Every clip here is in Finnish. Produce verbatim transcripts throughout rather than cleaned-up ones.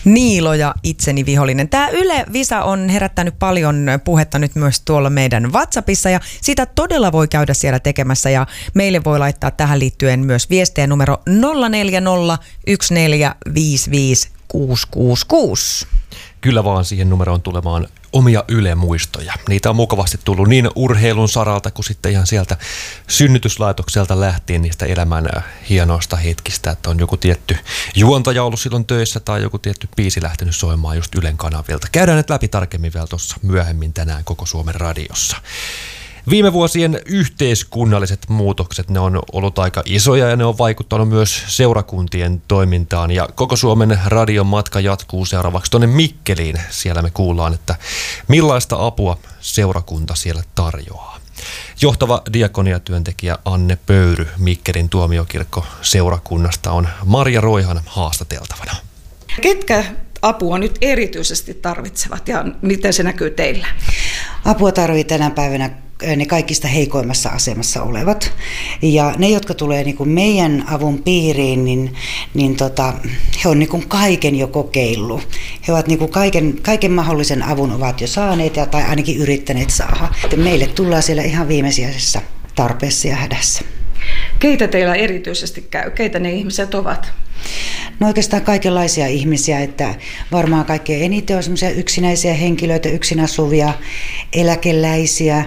Niilo ja itseni vihollinen. Tämä Yle Visa on herättänyt paljon puhetta nyt myös tuolla meidän WhatsAppissa ja sitä todella voi käydä siellä tekemässä ja meille voi laittaa tähän liittyen myös viestejä numero nolla neljä nolla yksi neljä viisi viisi kuusi kuusi kuusi. Kyllä vaan siihen numeroon tulemaan omia Yle-muistoja. Niitä on mukavasti tullut niin urheilun saralta kuin sitten ihan sieltä synnytyslaitokselta lähtien niistä elämän hienoista hetkistä, että on joku tietty juontaja ollut silloin töissä tai joku tietty biisi lähtenyt soimaan just Ylen kanavilta. Käydään nyt läpi tarkemmin vielä tuossa myöhemmin tänään Koko Suomen radiossa. Viime vuosien yhteiskunnalliset muutokset, ne on ollut aika isoja ja ne on vaikuttanut myös seurakuntien toimintaan. Ja Koko Suomen radion matka jatkuu seuraavaksi tuonne Mikkeliin. Siellä me kuullaan, että millaista apua seurakunta siellä tarjoaa. Johtava diakoniatyöntekijä Anne Pöyry Mikkelin tuomiokirkko seurakunnasta on Marja Roihan haastateltavana. Ketkä apua nyt erityisesti tarvitsevat ja miten se näkyy teillä? Apua tarvitsee tänä päivänä ne kaikista heikoimmassa asemassa olevat. Ja ne, jotka tulee niin kuin meidän avun piiriin, niin, niin tota, he on niin kuin kaiken jo kokeillut. He ovat niin kuin kaiken, kaiken mahdollisen avun ovat jo saaneet ja, tai ainakin yrittäneet saada. Meille tullaan siellä ihan viimeisiäisessä tarpeessa ja hädässä. Keitä teillä erityisesti käy? Keitä ne ihmiset ovat? No oikeastaan kaikenlaisia ihmisiä, että varmaan kaikkein eniten on semmoisia yksinäisiä henkilöitä, yksin asuvia, eläkeläisiä,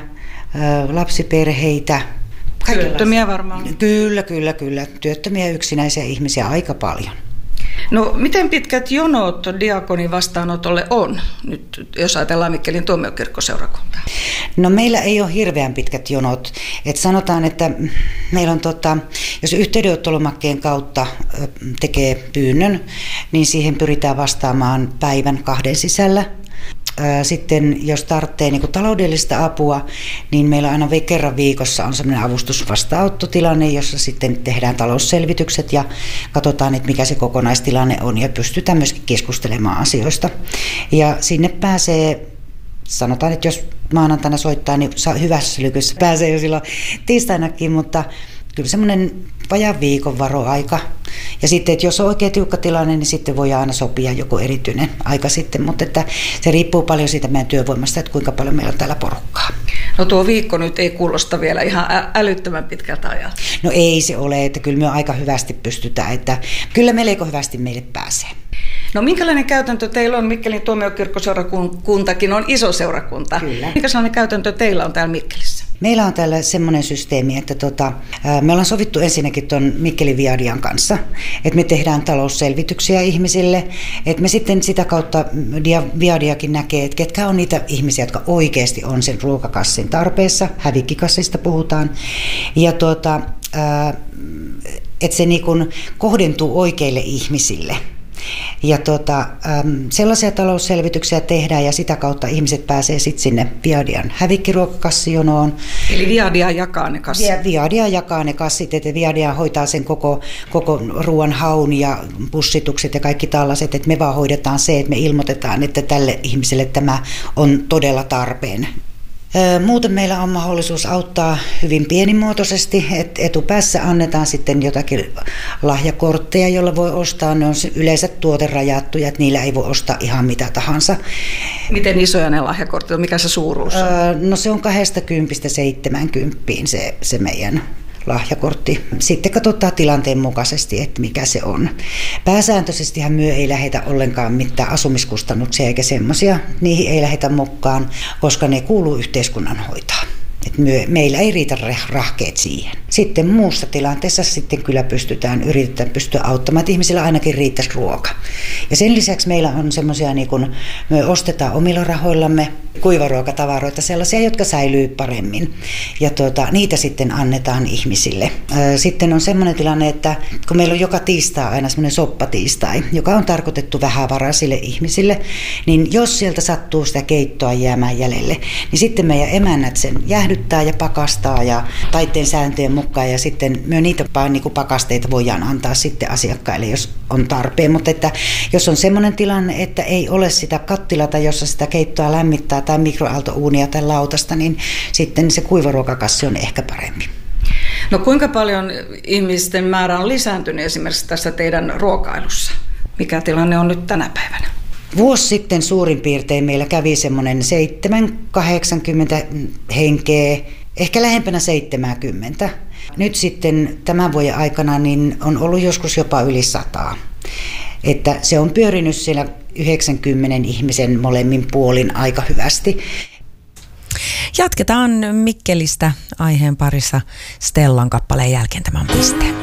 lapsiperheitä. Työttömiä varmaan. Kyllä, kyllä, kyllä. Työttömiä yksinäisiä ihmisiä aika paljon. No miten pitkät jonot diakonin vastaanotolle on, nyt jos ajatellaan Mikkelin tuomiokirkkoseurakuntaa? No meillä ei ole hirveän pitkät jonot. Et sanotaan, että meillä on, tota, jos yhteydenottolomakkeen kautta tekee pyynnön, niin siihen pyritään vastaamaan päivän kahden sisällä. Sitten jos tarvitsee niin kuin taloudellista apua, niin meillä aina kerran viikossa on sellainen avustusvastaanottotilanne, jossa sitten tehdään talousselvitykset ja katsotaan, että mikä se kokonaistilanne on ja pystytään myöskin keskustelemaan asioista. Ja sinne pääsee, sanotaan, että jos maanantaina soittaa, niin hyvässä lykyssä pääsee jo silloin tiistainakin, mutta kyllä semmoinen vajaan viikon varoaika. Ja sitten, että jos on oikein tiukka tilanne, niin sitten voi aina sopia joku erityinen aika sitten. Mutta että se riippuu paljon siitä meidän työvoimasta, että kuinka paljon meillä on täällä porukkaa. No tuo viikko nyt ei kuulosta vielä ihan älyttömän pitkältä ajalta. No ei se ole, että kyllä me aika hyvästi pystytään. Että kyllä melko hyvästi meille pääsee. No minkälainen käytäntö teillä on? Mikkelin tuomiokirkkoseurakuntakin on iso seurakunta. Kyllä. Minkälainen käytäntö teillä on täällä Mikkelissä? Meillä on täällä semmoinen systeemi, että tota, me ollaan sovittu ensinnäkin tuon Mikkelin Viadian kanssa, että me tehdään talousselvityksiä ihmisille, että me sitten sitä kautta Viadiakin näkee, että ketkä on niitä ihmisiä, jotka oikeasti on sen ruokakassin tarpeessa, hävikkikassista puhutaan, ja tuota, että se niin kuin kohdentuu oikeille ihmisille. Ja tuota, sellaisia talousselvityksiä tehdään ja sitä kautta ihmiset pääsee sitten sinne Viadian hävikkiruokakassijonoon. Eli Viadia jakaa ne kassit? Viadia jakaa ne kassit, että Viadia hoitaa sen koko, koko ruoan haun ja pussitukset ja kaikki tällaiset, että me vaan hoidetaan se, että me ilmoitetaan, että tälle ihmiselle tämä on todella tarpeen. Muuten meillä on mahdollisuus auttaa hyvin pienimuotoisesti, että etupäässä annetaan sitten jotakin lahjakortteja, joilla voi ostaa. Ne on yleensä tuoterajattuja, että niillä ei voi ostaa ihan mitä tahansa. Miten isoja ne lahjakortit on? Mikä se suuruus on? No se on kahdestakymmenestä seitsemäänkymmeneen se, se meidän lahjakortti. Sitten katsotaan tilanteen mukaisesti, että mikä se on. Pääsääntöisestihän myö ei lähetä ollenkaan mitään asumiskustannuksia eikä semmoisia. Niihin ei lähetä mukaan, koska ne kuuluu yhteiskunnan hoitaan. Et myö, meillä ei riitä rahkeet siihen. Sitten muussa tilanteessa sitten kyllä pystytään, yritetään pystyä auttamaan, että ihmisillä ainakin riittäisi ruoka. Ja sen lisäksi meillä on semmoisia, niin kuin me ostetaan omilla rahoillamme kuivaruokatavaroita, sellaisia, jotka säilyy paremmin. Ja tuota, niitä sitten annetaan ihmisille. Sitten on semmoinen tilanne, että kun meillä on joka tiistai aina semmoinen soppatiistai, joka on tarkoitettu vähävaraisille ihmisille, niin jos sieltä sattuu sitä keittoa jäämään jäljelle, niin sitten meidän emännät sen jäähdyttää ja pakastaa ja taiteen sääntöjen mukaan, ja sitten me niitä niin kuin pakasteita voidaan antaa sitten asiakkaille, jos on tarpeen. Mutta että jos on semmoinen tilanne, että ei ole sitä kattilata, jossa sitä keittoa lämmittää, tai mikroaaltouunia tai lautasta, niin sitten se kuivaruokakassi on ehkä parempi. No kuinka paljon ihmisten määrä on lisääntynyt esimerkiksi tässä teidän ruokailussa? Mikä tilanne on nyt tänä päivänä? Vuosi sitten suurin piirtein meillä kävi semmoinen seitsemän kahdeksankymmentä henkeä, ehkä lähempänä seitsemänkymmentä. Nyt sitten tämän vuoden aikana niin on ollut joskus jopa yli sataa. Että se on pyörinyt siellä yhdeksänkymmentä ihmisen molemmin puolin aika hyvästi. Jatketaan Mikkelistä aiheen parissa Stellan kappaleen jälkeen tämän pisteen.